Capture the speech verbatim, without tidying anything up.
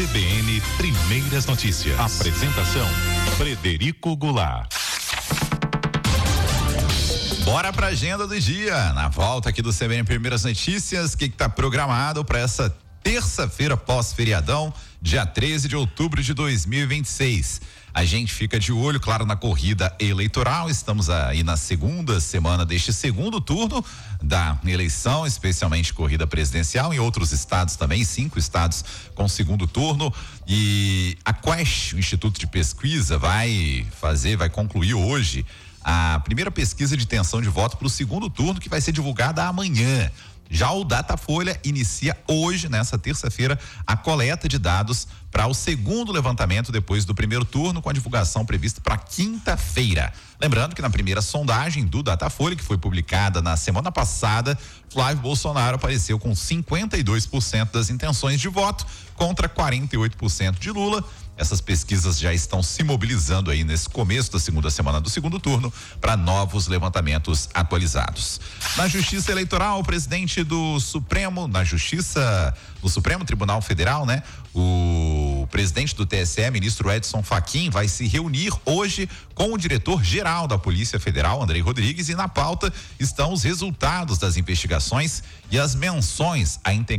C B N Primeiras Notícias. Apresentação: Frederico Goulart. Bora pra agenda do dia. Na volta aqui do C B N Primeiras Notícias, o que está programado para essa terça-feira pós-feriadão, dia treze de outubro de dois mil e vinte e seis. A gente fica de olho, claro, na corrida eleitoral. Estamos aí na segunda semana deste segundo turno da eleição, especialmente corrida presidencial, em outros estados também, cinco estados com segundo turno. E a Quest, o Instituto de Pesquisa, vai fazer, vai concluir hoje a primeira pesquisa de intenção de voto para o segundo turno, que vai ser divulgada amanhã. Já o Datafolha inicia hoje, nessa terça-feira, a coleta de dados para o segundo levantamento depois do primeiro turno, com a divulgação prevista para quinta-feira. Lembrando que na primeira sondagem do Datafolha, que foi publicada na semana passada, Flávio Bolsonaro apareceu com cinquenta e dois por cento das intenções de voto contra quarenta e oito por cento de Lula. Essas pesquisas já estão se mobilizando aí nesse começo da segunda semana do segundo turno para novos levantamentos atualizados. Na Justiça Eleitoral, o presidente do Supremo, na Justiça, do Supremo Tribunal Federal, né? O presidente do T S E, ministro Edson Fachin, vai se reunir hoje com o diretor-geral da Polícia Federal, Andrei Rodrigues, e na pauta estão os resultados das investigações e as menções a